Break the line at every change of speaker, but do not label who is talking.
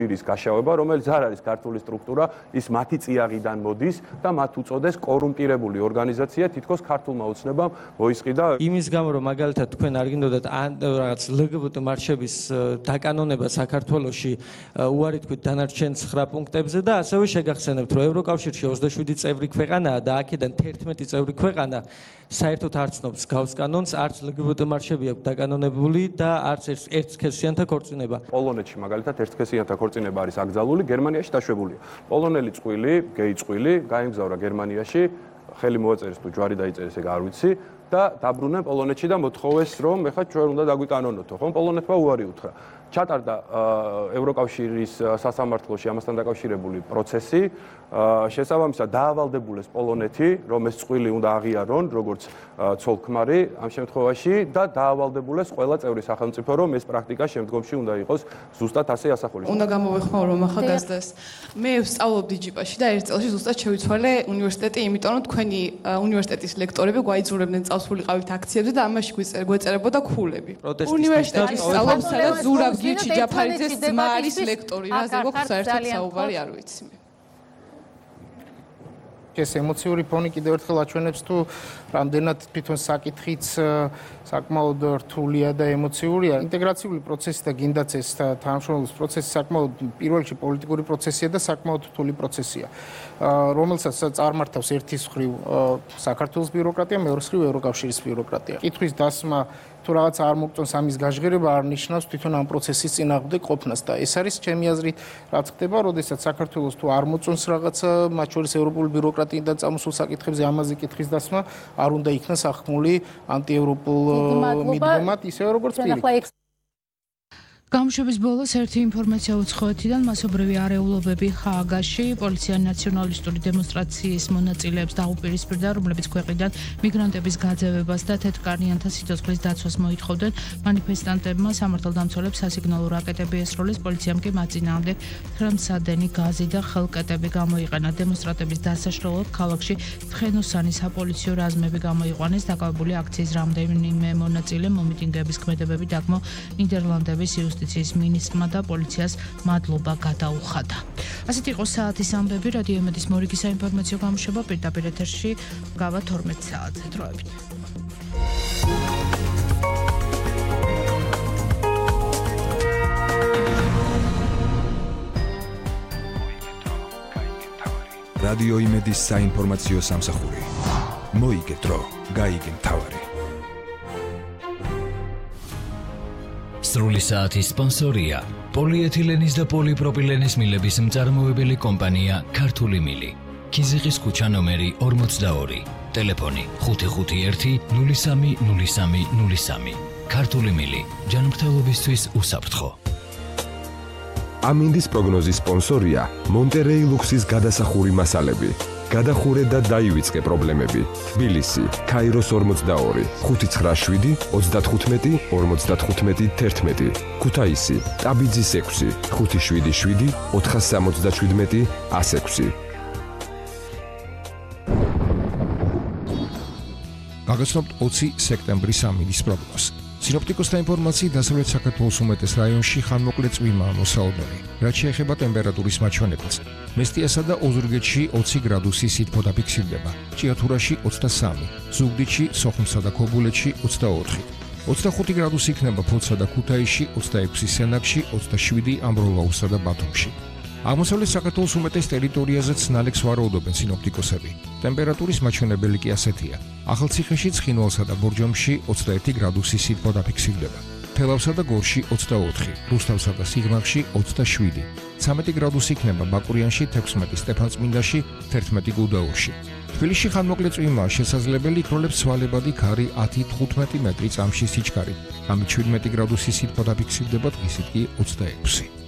ის გაშავება, რომელიც არ არის ქართული სტრუქტურა, ის მათი წიაღიდან მოდის და მათ უწოდეს კორუმპირებული ორგანიზაცია, თითქოს ქართულმა ოცნებამ მოისყიდა.
იმის გამო, რომ მაგალითად თქვენ არ გინდოდათ რაღაც LGBT მარშების დაკანონება საქართველოში უარი თქვით დანარჩენ 9 პუნქტებზე და ასევე შეგახსენებთ, რომ ევროკავშირში 27 წევრი ქვეყანაა და აქედან 11 წევრი ქვეყანა საერთოდ არ ცნობს გავს კანონს, არც LGBT მარშები აქვს დაკანონებული და არც ერთსქესიანთა ქორწინება.
პოლონეთში მაგალითად ერთსქესიანთა ქორწინება არის აკრძალული, გერმანიაში დაშვებულია. პოლონელი წყვილი, გეი წყვილი გაემგზავრა გერმანიაში, ხელი მოაწერეს თუ ჯვარი დაიწერეს, ეგ არ ვიცი და დაბრუნდნენ პოლონეთში და მოთხოვეს, რომ ეხლა ჩვენ უნდა დაგვიკანონოთო, ხო? პოლონეთმა უარი უთხრა. ჩატარდა ევროკავშირის სასამართლოში ამასთან დაკავშირებული პროცესი. შესაბამისად დაავალდებულეს პოლონეთი, რომ ეს წყვილი უნდა აღიარონ, როგორც ცოლ-ქმარი ამ შემთხვევაში და დაავალდებულეს ყველა წევრი სახელმწიფო, რომ ეს პრაქტიკა შემდგომში უნდა იყოს ზუსტად ასე ასახული.
უნდა გამოვეხმაურო რომ ახალგაზრდას. მე ვსწავლობდი ჯიპაში და ერთ წელში ზუსტად შევიცვალე უნივერსიტეტი, იმიტომ რომ თქვენი უნივერსიტეტის ლექტორები გვაიძულებდნენ წავს ვულიყავით აქციებზე და ამაში გვეწერებოდა ქულები. უნივერსიტეტში სწავლობს სადაც ზურაბ გიჩი ჯაფარიძეს ძმა არის ლექტორი, რაზე გვაქვს საერთოდ საუბარი არ ვიცი მე.
ეს ემოციური ფონი კიდევ ერთხელ აჩვენებს თუ რამდენად თვითონ საკითხიც საკმაოდ რთულია და ემოციურია. ინტეგრაციული პროცესი და გინდაც ეს თანამშრომლობის პროცესი საკმაოდ პირველ რიგში პოლიტიკური პროცესია და საკმაოდ რთული პროცესია, რომელსაც წარმართავს ერთის მხრივ საქართველოს ბიუროკრატია, მეორეს მხრივ ევროკავშირის ბიუროკრატია. კითხვის დასმა თუ რაღაც არ მოგწონს ამის გაჟღერება არ ნიშნავს თვითონ ამ პროცესის წინააღმდეგ ყოფნას და ეს არის ჩემი აზრით რაც ხდება, როდესაც საქართველოს თუ არ მოწონს რაღაცა, მათ შორის ევროპული ბიუროკრატიიდან წამოსულ საკითხებზე ამაზე კითხვის დასმა არ უნდა იქნას ახმული ანტიევროპულ მიდგომად, ისევე როგორც პირიქით.
გამშვების ბოლოს ერთი ინფორმაცია უცხოეთიდან მასობრივი არეულობები ხააგაში პოლიცია ნაციონალისტური დემონსტრაციის მონაწილეებს დაუპირისპირდა, რომლებიც ქვეყნიდან მიგრანტების გაძევებას და თეთრკარნიანთა სიცოცხლის დაცვას მოითხოვდნენ. მანიფესტანტებმა სამართალდამცველებს სასიგნალო რაკეტები ესროლეს, პოლიციამ კი მათ წინააღმდეგ თხემსადენი გაზი და ხელკეტები გამოიყენა. დემონსტრანტების დასაშლელად ქალაქში ცხენოსანი საპოლიციო რაზმები გამოიყვანეს. დაკავებული აქციის რამდენიმე მონაწილე მომიტინგეების ქმედებები დაგმო ნიდერლანდების იუსტიციის მინისტრმა და პოლიციას მადლობა გადაუხადა. ასეთ იყო საათის ამბები, რადიო იმედის მორიგი საინფორმაციო გამოშვება პირდაპირ ეთერში გავა 12 საათზე. დროებით.
რადიო იმედის საინფორმაციო სამსახური. მოიგე დრო, გაიგე მთავარი.
სრული საათის სპონსორია პოლიეთილენის და პოლიპროპილენის მილების მწარმოებელი კომპანია ქართული მილი. ქიზიყის ქუჩა ნომერი 42. ტელეფონი 551 03 03 03. ქართული მილი. ჯანმრთელობისთვის უსაფრთხო.
ამინდის პროგნოზის სპონსორია მონტერეი ლუქსის გადასახური მასალები. გადახურე და დაივიწყე პრობლემები. თბილისი, ქაიროს 42, 597, 35, 55, 11. ქუთაისი, ტაბიძის 6, 577, 477, 106.
გაგაცნობთ 20 სექტემბრის ამინდის პროგნოზს. სინოპტიკოსთა ინფორმაციით დასავლეთ საქართველოს უმეტეს რაიონში ხანმოკლე წვიმაა მოსალოდნელი, რაც შეეხება ტემპერატურის მაჩვენებელს. მესტიასა და ოზურგეთში 20 გრადუსი სითბო დაფიქსირდება, ჭიათურაში 23, ზუგდიდში, სოხუმსა და ქობულეთში 24. 25 გრადუსი იქნება ფოთსა და ქუთაისში, 26 სენაკში, 27 ამბროლაუსსა და ბათუმში. აღმოსავლეთ საქართველოს უმეტეს ტერიტორიაზეც ნალექს ვარაუდობენ სინოპტიკოსები. ტემპერატურის მაჩვენებელი კი ასეთია. ახალციხეში, ცხინვალსა და ბორჯომში 21 გრადუსი სითბო დაფიქსირდება. თელავსა და გორში 24, რუსთავსა და სიღნაღში 27. 13 გრადუსი იქნება ბაკურიანში, 16 სტეფანწმინდაში, 11 გუდაურში. თბილისში ხანმოკლე წვიმაა შესაძლებელი, იქროლებს ცვალებადი ქარი 10-15 მეტრი წამში სიჩქარით. ამით 17 გრადუსი სითბო დაფიქსირდება, დღისით კი 26.